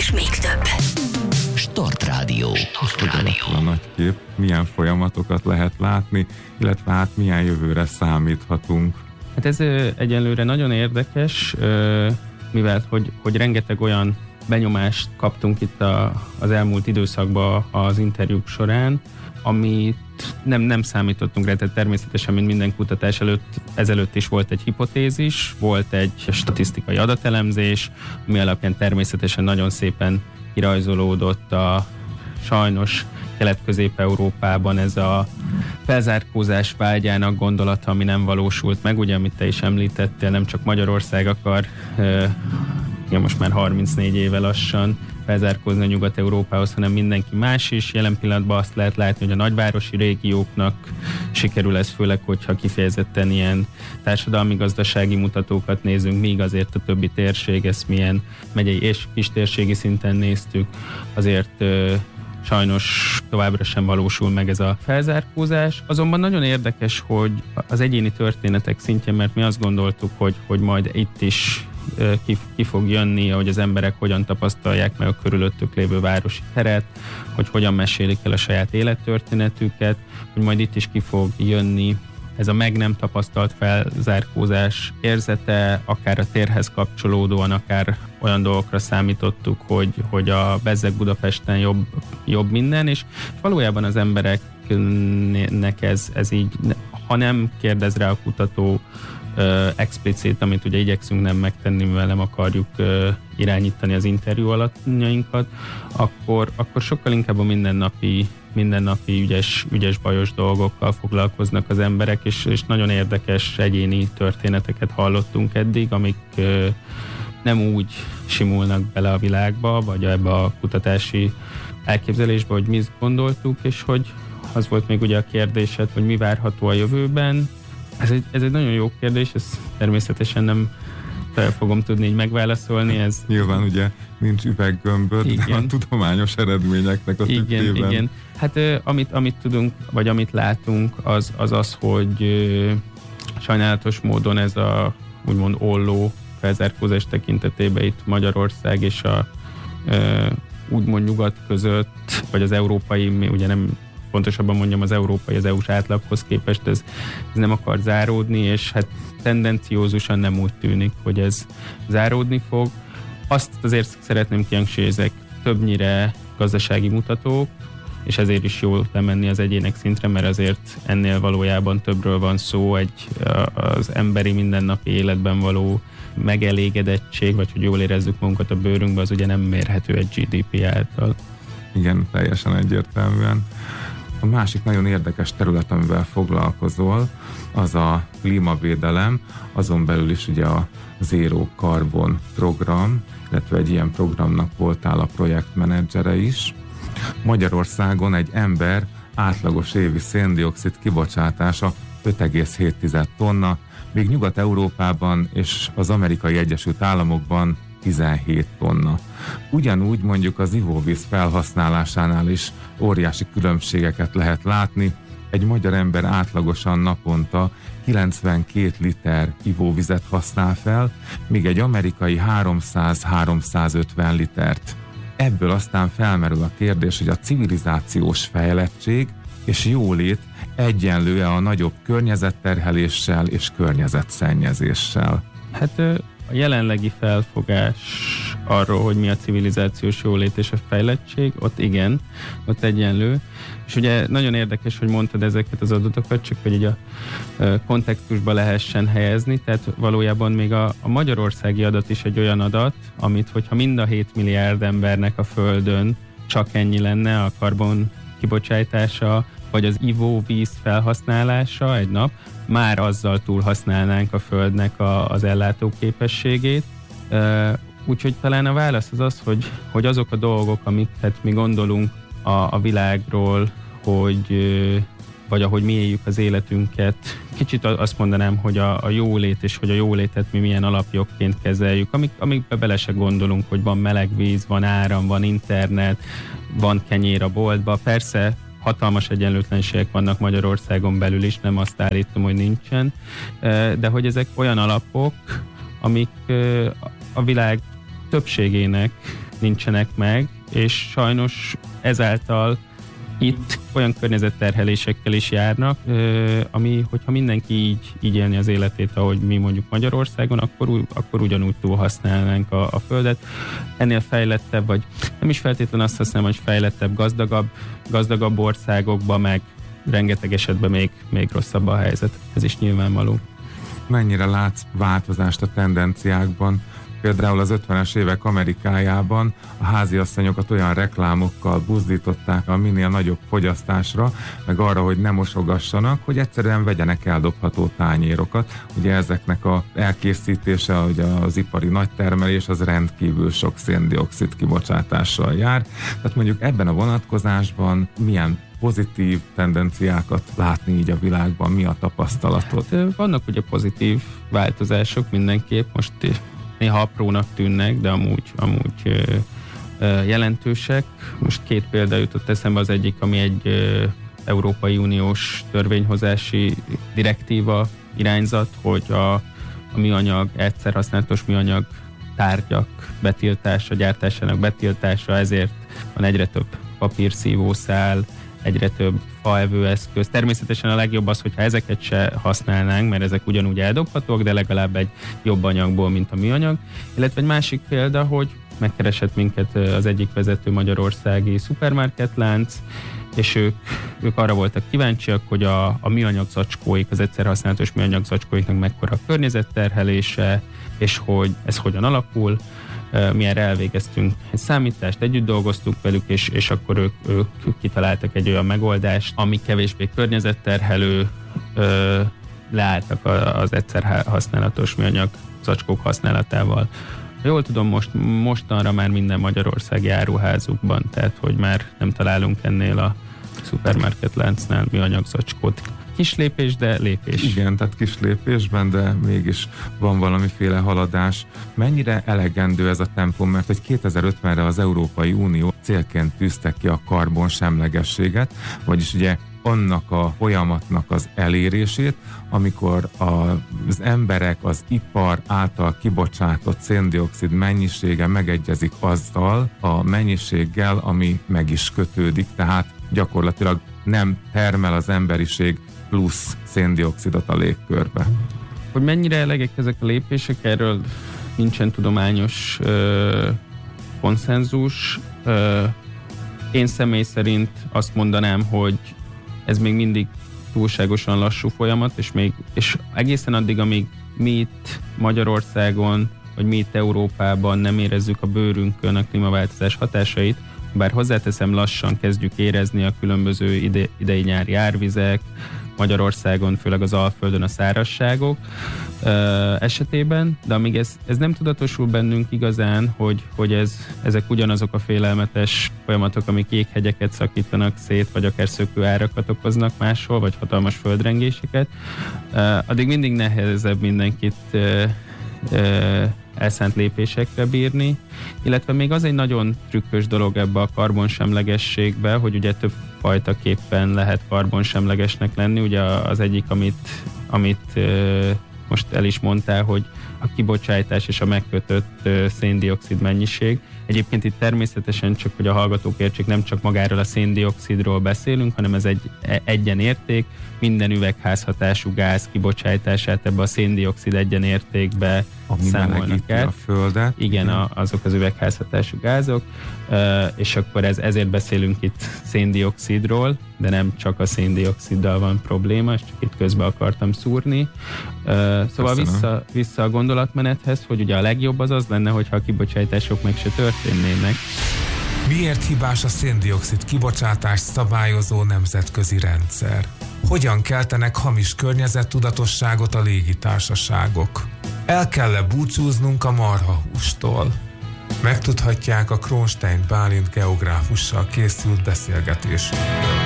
és még több. Startrádió. A nagy kép, milyen folyamatokat lehet látni, illetve hát milyen jövőre számíthatunk. Hát ez egyelőre nagyon érdekes, mivel hogy rengeteg olyan benyomást kaptunk itt az elmúlt időszakban az interjúk során, amit nem számítottunk rá, tehát természetesen, mint minden kutatás ezelőtt is volt egy hipotézis, volt egy statisztikai adatelemzés, ami alapján természetesen nagyon szépen kirajzolódott a sajnos Kelet-Közép-Európában ez a felzárkózás vágyának gondolata, ami nem valósult meg, ugye, amit te is említettél, nem csak Magyarország akar, most már 34 éve lassan felzárkózni a Nyugat-Európához, hanem mindenki más is. Jelen pillanatban azt lehet látni, hogy a nagyvárosi régióknak sikerül ez, főleg, hogyha kifejezetten ilyen társadalmi-gazdasági mutatókat nézünk, míg azért a többi térség, ezt milyen megyei és kistérségi szinten néztük, azért sajnos továbbra sem valósul meg ez a felzárkózás. Azonban nagyon érdekes, hogy az egyéni történetek szintjén, mert mi azt gondoltuk, hogy majd itt is ki fog jönni, hogy az emberek hogyan tapasztalják meg a körülöttük lévő városi teret, hogy hogyan mesélik el a saját élettörténetüket, hogy majd itt is ki fog jönni ez a meg nem tapasztalt felzárkózás érzete, akár a térhez kapcsolódóan, akár olyan dolgokra számítottuk, hogy a bezzeg Budapesten jobb minden, és valójában az embereknek ez így, ha nem kérdez rá a kutató explicit, amit ugye igyekszünk nem megtenni, mivel nem akarjuk irányítani az interjú alanyjainkat, akkor sokkal inkább a mindennapi ügyes bajos dolgokkal foglalkoznak az emberek, és nagyon érdekes egyéni történeteket hallottunk eddig, amik nem úgy simulnak bele a világba, vagy ebbe a kutatási elképzelésbe, hogy mi gondoltuk, és hogy az volt még ugye a kérdésed, hogy mi várható a jövőben. Ez egy nagyon jó kérdés, ezt természetesen nem fogom tudni így megválaszolni. Nyilván ugye nincs üveggömböd a tudományos eredményeknek a tükrében. Igen. Hát amit tudunk, vagy amit látunk, az, hogy sajnálatos módon ez a úgymond olló felzárkózás tekintetében itt Magyarország és a úgymond nyugat között, vagy az európai, ugye nem pontosabban mondjam, az EU-s átlaghoz képest ez nem akar záródni, és hát tendenciózusan nem úgy tűnik, hogy ez záródni fog. Azt azért szeretném kihangsúlyozni, többnyire gazdasági mutatók, és ezért is jó lemenni az egyének szintre, mert azért ennél valójában többről van szó, az emberi mindennapi életben való megelégedettség, vagy hogy jól érezzük magunkat a bőrünkbe, az ugye nem mérhető egy GDP által. Igen, teljesen egyértelműen. A másik nagyon érdekes terület, amivel foglalkozol, az a klímavédelem, azon belül is ugye a Zero Carbon program, illetve egy ilyen programnak voltál a projektmenedzsere is. Magyarországon egy ember átlagos évi széndioxid kibocsátása 5,7 tonna, míg Nyugat-Európában és az Amerikai Egyesült Államokban 17 tonna. Ugyanúgy mondjuk az ivóvíz felhasználásánál is óriási különbségeket lehet látni. Egy magyar ember átlagosan naponta 92 liter ivóvizet használ fel, míg egy amerikai 300-350 litert. Ebből aztán felmerül a kérdés, hogy a civilizációs fejlettség és jólét egyenlő-e a nagyobb környezetterheléssel és környezetszennyezéssel? Hát a jelenlegi felfogás arról, hogy mi a civilizációs jólét és a fejlettség, ott igen, ott egyenlő. És ugye nagyon érdekes, hogy mondtad ezeket az adatokat, csak hogy így a kontextusba lehessen helyezni, tehát valójában még a magyarországi adat is egy olyan adat, amit hogyha mind a 7 milliárd embernek a Földön csak ennyi lenne a karbon kibocsátása, vagy az ivóvíz felhasználása egy nap, már azzal túlhasználnánk a Földnek az ellátóképességét. Úgyhogy talán a válasz az, hogy azok a dolgok, amiket mi gondolunk a világról, vagy ahogy mi éljük az életünket, kicsit azt mondanám, hogy a jólét, és hogy a jólétet mi milyen alapjogként kezeljük, amikbe bele se gondolunk, hogy van meleg víz, van áram, van internet, van kenyér a boltba. Persze hatalmas egyenlőtlenségek vannak Magyarországon belül is, nem azt állítom, hogy nincsen, de hogy ezek olyan alapok, amik a világ többségének nincsenek meg, és sajnos ezáltal itt olyan környezetterhelésekkel is járnak, ami, hogyha mindenki így élni az életét, ahogy mi mondjuk Magyarországon, akkor ugyanúgy túlhasználnánk a földet. Ennél fejlettebb, vagy nem is feltétlenül azt használom, hogy fejlettebb, gazdagabb országokban meg rengeteg esetben még rosszabb a helyzet. Ez is nyilvánvaló. Mennyire látsz változást a tendenciákban? Például az 50-es évek Amerikájában a háziasszonyokat olyan reklámokkal buzdították a minél nagyobb fogyasztásra, meg arra, hogy ne mosogassanak, hogy egyszerűen vegyenek eldobható tányérokat. Ugye ezeknek az elkészítése, ugye az ipari nagytermelés, az rendkívül sok szén-dioxid kibocsátással jár. Tehát mondjuk ebben a vonatkozásban milyen pozitív tendenciákat látni így a világban, mi a tapasztalatod? Vannak ugye pozitív változások mindenképp, most néha aprónak tűnnek, de amúgy jelentősek. Most 2 példa jutott eszembe, az egyik, ami egy Európai Uniós törvényhozási direktíva irányzat, hogy a műanyag, egyszerhasználatos műanyag tárgyak betiltása, gyártásának betiltása, ezért van egyre több papírszívószál, egyre több faevőeszköz. Természetesen a legjobb az, hogyha ezeket se használnánk, mert ezek ugyanúgy eldobhatók, de legalább egy jobb anyagból, mint a műanyag. Illetve egy másik példa, hogy megkeresett minket az egyik vezető magyarországi szupermarketlánc, és ők arra voltak kíváncsiak, hogy a műanyag zacskóik, az egyszerhasználatos műanyag zacskóiknak mekkora a környezetterhelése, és hogy ez hogyan alakul. Mi erre elvégeztünk egy számítást, együtt dolgoztunk velük, és akkor ők kitaláltak egy olyan megoldást, ami kevésbé környezetterhelő, leálltak az egyszer használatos műanyag zacskók használatával. Jól tudom, mostanra már minden magyarországi áruházukban, tehát hogy már nem találunk ennél a szupermarketláncnál műanyag zacskót. Kis lépés, de lépés. Igen, tehát kis lépésben, de mégis van valamiféle haladás. Mennyire elegendő ez a tempó, mert hogy 2050-re az Európai Unió célként tűzte ki a karbonsemlegességet, vagyis ugye annak a folyamatnak az elérését, amikor az emberek, az ipar által kibocsátott szén-dioxid mennyisége megegyezik azzal a mennyiséggel, ami meg is kötődik, tehát gyakorlatilag nem termel az emberiség plusz szén-dioxidot a légkörbe. Hogy mennyire elegek ezek a lépések, erről nincsen tudományos konszenzus. Én személy szerint azt mondanám, hogy ez még mindig túlságosan lassú folyamat, és egészen addig, amíg mi itt Magyarországon, vagy mi itt Európában nem érezzük a bőrünkön a klímaváltozás hatásait, bár hozzáteszem, lassan kezdjük érezni a különböző idei-nyári árvizek, Magyarországon, főleg az Alföldön a szárazságok esetében, de amíg ez nem tudatosul bennünk igazán, hogy ezek ugyanazok a félelmetes folyamatok, amik jéghegyeket szakítanak szét, vagy akár szökőárakat okoznak máshol, vagy hatalmas földrengéseket, addig mindig nehezebb mindenkit elszánt lépésekre bírni, illetve még az egy nagyon trükkös dolog ebbe a karbonsemlegességbe, hogy ugye több fajtaképpen lehet karbonsemlegesnek lenni. Ugye az egyik, amit most el is mondtál, hogy a kibocsátás és a megkötött szén-dioxid mennyiség. Egyébként itt természetesen csak, hogy a hallgatók értsék, nem csak magáról a szén-dioxidról beszélünk, hanem ez egy egyenérték, minden üvegházhatású gáz kibocsátását ebbe a szén-dioxid egyenértékbe számolnak el. A földet. Igen, azok az üvegházhatású gázok, és akkor ezért beszélünk itt szén-dioxidról, de nem csak a szén-dioxiddal van probléma, és csak itt közben akartam szúrni. Szóval vissza a gondolatmenethez, hogy ugye a legjobb az lenne, hogyha a kibocsátások meg se történnének. Miért hibás a szén-dioxid kibocsátást szabályozó nemzetközi rendszer? Hogyan keltenek hamis környezettudatosságot a légitársaságok? El kell-e búcsúznunk a marhahústól? Megtudhatják a Kronstein Bálint geográfussal készült beszélgetésünkből.